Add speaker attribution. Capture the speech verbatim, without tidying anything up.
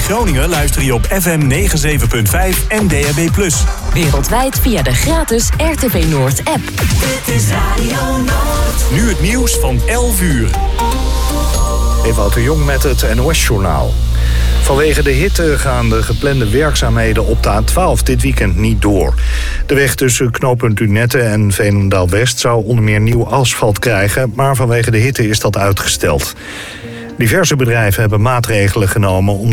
Speaker 1: Groningen luister je op F M negenenzeventig komma vijf en D A B plus.
Speaker 2: Wereldwijd via de gratis R T V Noord app.
Speaker 3: Dit is Radio Noord.
Speaker 1: Nu het nieuws van elf uur.
Speaker 4: Ewout de Jong met het N O S-journaal. Vanwege de hitte gaan de geplande werkzaamheden op de A twaalf dit weekend niet door. De weg tussen knooppunt Lunette en Veenendaal-West zou onder meer nieuw asfalt krijgen, maar vanwege de hitte is dat uitgesteld. Diverse bedrijven hebben maatregelen genomen om